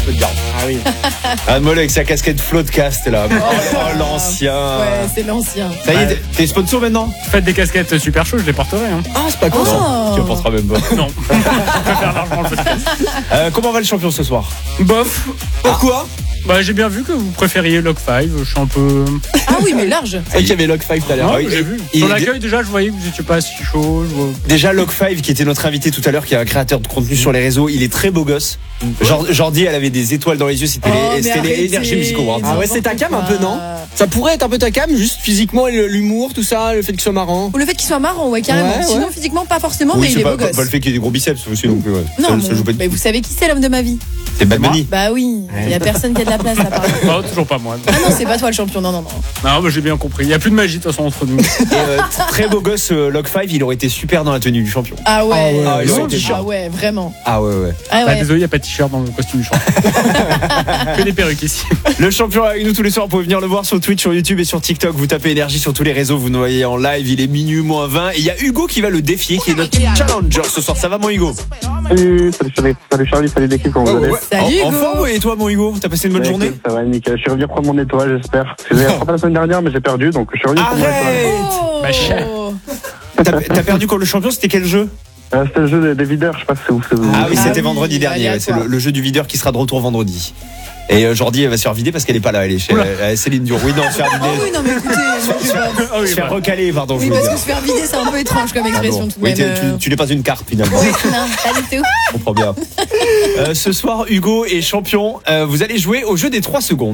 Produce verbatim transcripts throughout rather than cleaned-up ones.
je peux te dire. Ah oui. Ah, Mollet avec sa casquette Floodcast là. Oh, oh, l'ancien. Ouais, c'est l'ancien. Ça y est, t'es sponsor maintenant? Faites des casquettes super chaudes, je les porterai. Hein. Ah, c'est pas con ça. Oh. Tu en penseras même pas. Non. Je préfère largement le podcast. Euh, comment va le champion ce soir? Bof. Pourquoi? Bah, j'ai bien vu que vous préfériez Log cinq. Je suis un peu. Ah oui, mais large. C'est vrai qu'il y avait Log cinq tout à l'heure. Non, Oui, j'ai vu. il- Sur il- l'accueil, déjà, je voyais que vous étiez pas si chaud. Je vois... Déjà Log cinq qui était notre invité tout à l'heure, qui est un créateur de contenu sur les réseaux, il est très beau gosse. Jor- Jordi, elle avait des étoiles dans les yeux, c'était Oh, les, mais c'était les arrêtez. Energy Music Awards. Ah ouais, c'est ta cam un peu, non? Ça pourrait être un peu ta cam, juste physiquement, et le- l'humour, tout ça, le fait qu'il soit marrant. Ou le fait qu'il soit marrant, ouais, carrément. Ouais, ouais. Sinon, physiquement, pas forcément, Oui, mais il c'est est pas, beau pas, gosse. pas le fait qu'il y ait des gros biceps aussi non plus. Ouais. Non, ça, mon- ça joue pas du mais tout. vous savez qui c'est l'homme de ma vie? C'est Bad Bunny. Bah oui, il y a personne qui a de la place là par exemple. Non, toujours pas moi. Ah non, c'est pas toi le champion, non, non, non. Non, bah, j'ai bien compris. Il n'y a plus de magie de toute façon entre nous. Et, euh, très beau gosse euh, Log cinq, il aurait été super dans la tenue du champion. Ah ouais, Ah ouais, Ah, il aurait ah, été bien. ouais, vraiment. Ah ouais ouais. Ah Bah, ouais. désolé, il n'y a pas de t-shirt dans le costume du champion. Que des perruques ici. Le champion est avec nous tous les soirs, vous pouvez venir le voir sur Twitch, sur YouTube et sur TikTok. Vous tapez énergie sur tous les réseaux, vous nous voyez en live, il est minuit moins vingt. Et il y a Hugo qui va le défier, qui est notre challenger ce soir. Ça va mon Hugo? Salut, salut, salut, salut Charlie, salut l'équipe, comment vous allez? Salut En, en Hugo. forme et toi mon Hugo? T'as passé une bonne Ouais, journée? écoute, Ça va nickel, je suis revenu prendre mon étoile, j'espère. Parce que J'ai rattrapé la semaine dernière, mais j'ai perdu, donc je suis revenu prendre mon étoile. Arrête! Oh. Bah, cher. T'as t'as perdu contre le champion, c'était quel jeu? Euh, C'était le jeu des, des videurs, je sais pas si c'est vous. c'est vous. Ah oui, Ah c'était oui, vendredi dernier, ouais, c'est le, aléatoire. le jeu du videur qui sera de retour vendredi. Et euh, Jordi, elle va se faire vider parce qu'elle est pas là, elle est chez euh, Céline Dion. Oui, non, se faire Ah vider. oui, non, mais écoutez, je sais pas. Ah oui, Se faire bah. recaler, pardon, je Oui, veux parce dire. que se faire vider, c'est un peu étrange comme Ah expression bon. tout de Oui, même. t'es- euh. tu, tu n'es pas une carte finalement. Non, pas du tout. Je comprends bien. Euh, ce soir, Hugo est champion. Euh, vous allez jouer au jeu des trois secondes.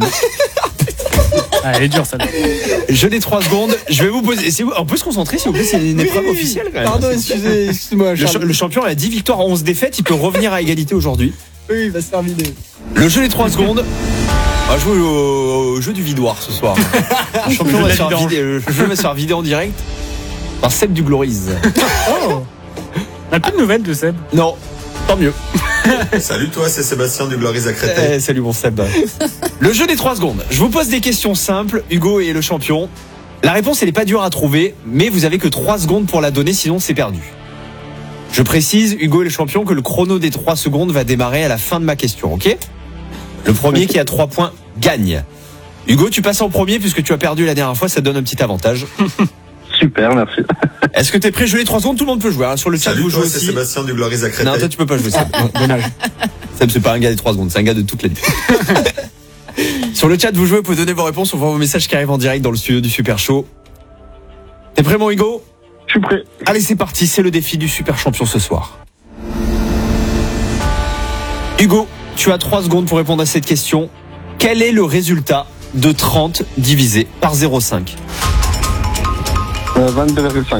Ah, elle est dure, ça. Jeu des trois secondes. Je vais vous poser. c'est- On peut se concentrer, s'il vous plaît, c'est une épreuve Oui, oui, oui. officielle quand même. Pardon, excusez, excuse-moi, Le, cha- Charles. le champion a dix victoires, onze défaites. Il peut revenir à égalité aujourd'hui. Oui, il va se faire vider. Le jeu des trois secondes. On va jouer au, au jeu du vidoir ce soir. Le champion Le va jeu se faire de la vider, le jeu va se faire vider en direct par Seb du Glorise. On n'a plus de nouvelles de Seb. Non, tant mieux. Salut toi, c'est Sébastien du Gloris à Créteil. Eh, salut mon Seb. Le jeu des trois secondes. Je vous pose des questions simples. Hugo est le champion. La réponse, elle n'est pas dure à trouver, mais vous avez que trois secondes pour la donner, sinon c'est perdu. Je précise, Hugo est le champion, que le chrono des trois secondes va démarrer à la fin de ma question, ok? Le premier qui a trois points gagne. Hugo, tu passes en premier puisque tu as perdu la dernière fois, ça te donne un petit avantage. Super, merci. Est-ce que t'es prêt? Jouer les trois secondes, tout le monde peut jouer. Hein. Sur le chat, Salut vous toi, jouez c'est aussi. Sébastien du Gloris à Créteil. Non, toi tu peux pas jouer Seb. Bon âge. Seb, c'est pas un gars des trois secondes, c'est un gars de toute la nuit. Sur le chat, vous jouez, vous pouvez donner vos réponses, on voit vos messages qui arrivent en direct dans le studio du Super Show. T'es prêt mon Hugo? Je suis prêt. Allez, c'est parti, c'est le défi du Super Champion ce soir. Hugo, tu as trois secondes pour répondre à cette question. Quel est le résultat de trente divisé par zéro virgule cinq? Euh, vingt-deux virgule cinq.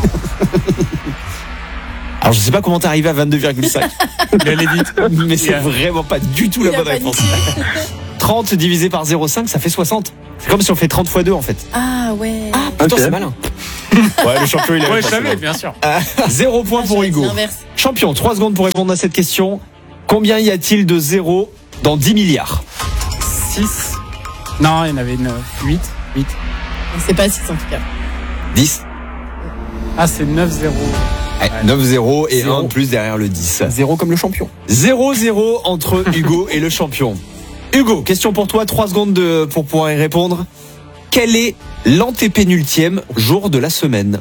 Alors je sais pas comment t'es arrivé à vingt-deux virgule cinq, Il allait vite. mais c'est Yeah. vraiment pas du tout Il la a bonne réponse. paniqué. trente divisé par zéro virgule cinq, ça fait soixante. C'est comme si on fait trente fois deux en fait. Ah ouais. Ah, putain, Ok. c'est malin. Ouais, le champion il est Ouais, je savais, bien sûr. Zéro point pour J'aurais dit Hugo. l'inverse. Champion, trois secondes pour répondre à cette question. Combien y a-t-il de zéros dans dix milliards? six. Non, il y en avait neuf. huit. huit. C'est pas six en tout cas. dix. Ah, c'est neuf zéro. Ouais, neuf zéro et Zéro. un de plus derrière le dix. Zéro comme le champion. zéro zéro entre Hugo et le champion. Hugo, question pour toi, trois secondes de, pour pouvoir y répondre. Quel est l'antépénultième jour de la semaine?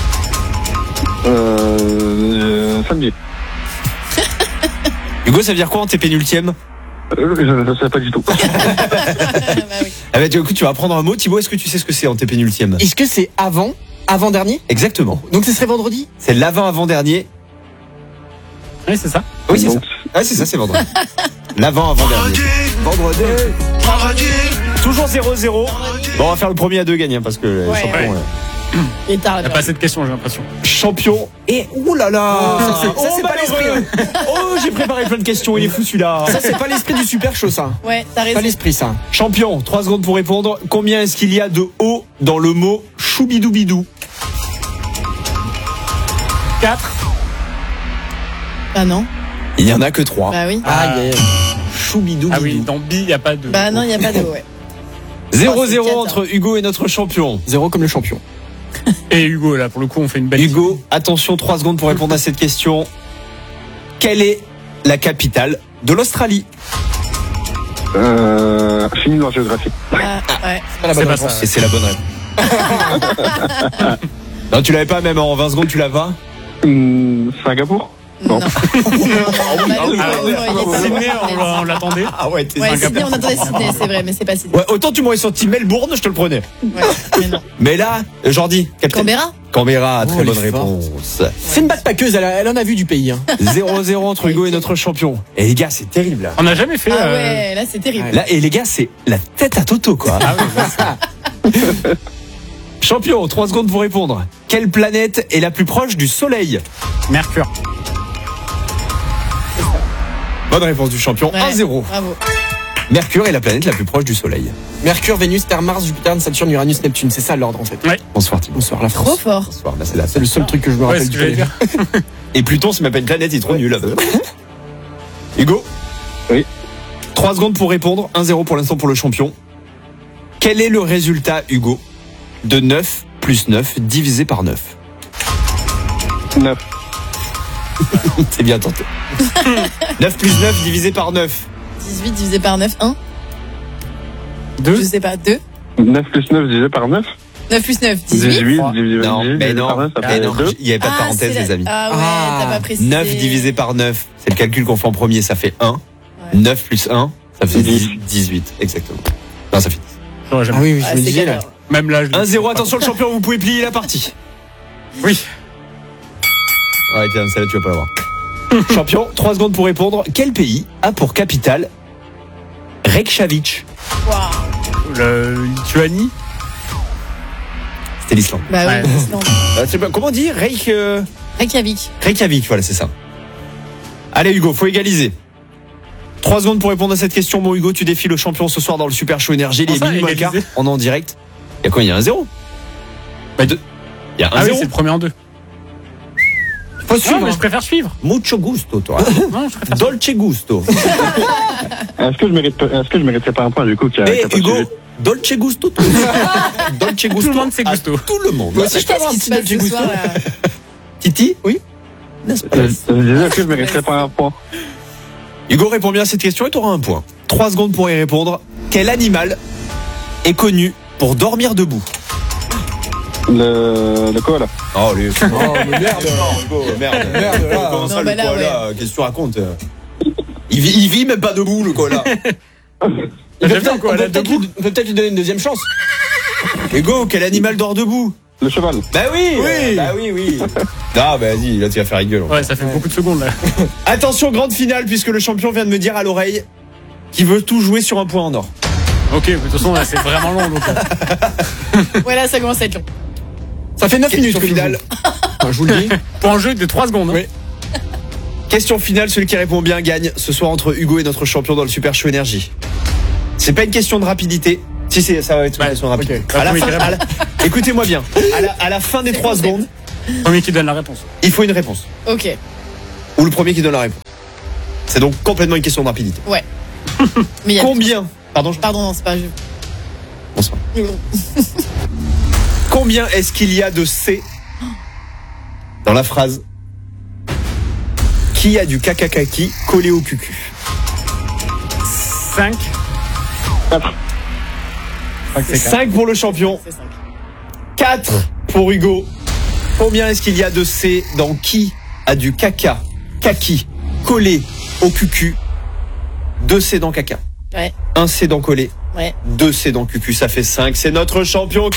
Euh, euh, samedi. Hugo, ça veut dire quoi antépénultième? Euh, je ne sais pas du tout. Bah oui. Ah bah, tu, écoute, tu vas apprendre un mot. Thibaut, est-ce que tu sais ce que c'est antépénultième? Est-ce que c'est avant, avant-dernier? Exactement. Donc ce serait vendredi? C'est l'avant-avant-dernier. Oui, c'est ça. Oui, c'est ça. Donc, Ah, c'est ça, c'est vendredi. L'avant-avant-dernier. Vendredi. Toujours zéro zéro. Bon, on va faire le premier à deux gagnants parce que le Ouais. champion, Ouais. euh, Il est tard Il n'y là. a pas cette question, j'ai l'impression. champion. Et ouh là là. Ça, c'est- ça, Oh, c'est pas malheureux. Oh, j'ai préparé plein de questions. Il est fou celui-là. Ça, c'est pas l'esprit du super show, ça. Ouais, t'as Pas raison. l'esprit, ça. Champion, trois secondes pour répondre. Combien est-ce qu'il y a de O dans le mot choubidoubidou? quatre. Ah non. Il n'y en a que trois. Bah oui. Ah, yeah. Choubidoubidou. Ah oui, dans B, il n'y a pas de. Bah non, il y a pas de ouais. zéro Oh, c'est zéro quatre, entre Hugo et notre champion. Zéro comme le champion. Et Hugo, là, pour le coup, on fait une belle. Hugo, attention, trois secondes pour répondre à cette question. Quelle est la capitale de l'Australie? Euh, fini dans la géographie. Ah, ouais. C'est pas la bonne C'est pas réponse. ça. Et c'est la bonne réponse. Non, tu l'avais pas, même en vingt secondes, tu l'as pas? Hum, Singapour? Non. Non. Sydney, on, on l'attendait. Ah ouais, t'es Ouais, Singapour. Sydney, on attendait Sydney, c'est vrai, mais c'est pas Sydney. Ouais, autant tu m'aurais sorti Melbourne, je te le prenais. Ouais, mais non. Mais là, Jordi, capitaine. Canberra? Canberra, très Oh, bonne elle est forte. réponse. C'est une backpackeuse, elle, a- elle en a vu du pays. Hein. zéro zéro entre Hugo et notre champion. Et les gars, c'est terrible là. On n'a jamais fait. Ah euh, ouais, là c'est terrible. Là, et les gars, c'est la tête à Toto, quoi. Ah ouais, ouais. Champion, trois secondes pour répondre. Quelle planète est la plus proche du Soleil? Mercure. Bonne réponse du champion, Ouais, un zéro. Bravo. Mercure est la planète la plus proche du Soleil. Mercure, Vénus, Terre, Mars, Jupiter, Saturne, Uranus, Neptune. C'est ça l'ordre en fait. Ouais. Bonsoir Thibaut. Bonsoir la Trop France. fort. Bonsoir, là, c'est la C'est le seul truc que je me Ouais, rappelle ce du que j'allais pays. dire. Et Pluton, c'est même pas une planète, il est trop nul. Là. Hugo? Oui. trois secondes pour répondre, un zéro pour l'instant pour le champion. Quel est le résultat, Hugo, de neuf plus neuf divisé par neuf? neuf. C'est bien tenté. neuf plus neuf divisé par neuf. dix-huit divisé par neuf, un. Je Deux. sais pas, deux. neuf plus neuf divisé par neuf. neuf plus neuf, dix-huit. dix-huit divisé Non, divisé mais par non, neuf, ça mais fait non, deux. il n'y avait pas de Ah, parenthèse, c'est les la- amis. Ah ouais, Ah. t'as pas précisé. neuf divisé par neuf, c'est le calcul qu'on fait en premier, ça fait un. Ouais. neuf plus un, ça fait dix. dix-huit, exactement. Non, ça fait dix. J'aurais jamais- Ah oui, oui, Ah, je me c'est disais là. galère. Même là. je- un zéro, attention le champion, vous pouvez plier la partie. Oui. Ouais, tiens, celle-là, tu vas pas l'avoir. Champion, trois secondes pour répondre. Quel pays a pour capitale Reykjavik? Waouh. Le Lituanie. C'était l'Islande. Bah Ouais. oui, Islande. Euh, c'est pas- comment on dit Reykj... euh, Reykjavik. Reykjavik, voilà, c'est ça. Allez Hugo, faut égaliser. Trois secondes pour répondre à cette question. Bon Hugo, tu défies le champion ce soir dans le Super Show Énergie. Il est Comment ça, minuit moins le quart. égaliser On est en direct. Il y a quoi? Il y a un zéro. Bah, deux. Il y a un Ah oui, zéro. c'est le premier en deux. Faut Non, suivre. mais hein. je préfère suivre. Mucho gusto, toi. Non, je préfère. Dolce gusto. Est-ce que je mérite, est-ce que je mériterais pas un point du coup qui a, Eh qui a pas Hugo, suivi Dolce gusto. Tout. Dolce gusto. Tout le monde sait à gusto. Tout le monde. Moi aussi, je peux avoir un Qu'est-ce qui petit se passe Dolce ce Gusto. soir là? Titi, oui. N'est-ce pas? Je je me disais, est-ce que je mériterais pas un point? Hugo, réponds bien à cette question et tu auras un point. Trois secondes pour y répondre. Quel animal est connu pour dormir debout? Le, le koala. Oh, lui. Oh, mais merde. Hugo, merde. Merde, là. Comment ça, Non, le bah là, koala, qu'est-ce que tu racontes? il vit, il vit même pas debout, le koala. Il J'aime peut bien peut-être- quoi, on là, peut peut-être debout. lui- on peut peut-être lui donner une deuxième chance. Hugo, quel animal dort debout? Le cheval. Bah oui, Oui. Bah oui, oui. Non, bah vas-y, là tu vas faire gueule. Ouais, ça fait beaucoup de secondes là. Attention, grande finale, puisque le champion vient de me dire à l'oreille qu'il veut tout jouer sur un point en or. Ok, mais de toute façon là c'est vraiment long donc. euh, Ouais, là ça commence à être long. Ça fait neuf minutes Question que je finale. joue. Enfin, je vous le dis. Pour un jeu de trois secondes. hein. Oui. Question finale, celui qui répond bien gagne ce soir entre Hugo et notre champion dans le Super Show Énergie. C'est pas une question de rapidité. Si, c'est, ça va être une Ouais, question de rapidité. ok. À la Premier fin- qui répond. à la- Écoutez-moi bien. À la, à la fin des C'est trois le concept. secondes, Premier qui donne la réponse. il faut une réponse. Ok. Ou le premier qui donne la réponse. C'est donc complètement une question de rapidité. Ouais. Mais il y a. Combien Pardon, je... Pardon, non, c'est pas. je- Bonsoir. Combien est-ce qu'il y a de C dans la phrase qui a du kakakaki collé au cucu? cinq. Quatre. C'est quatre. cinq pour le champion, C'est cinq. quatre pour Hugo. Combien est-ce qu'il y a de C dans qui a du caca, kaki, collé au cucu? deux C dans caca. Ouais. un C dans collé. Ouais. deux C dans cucu, ça fait cinq. C'est notre champion qui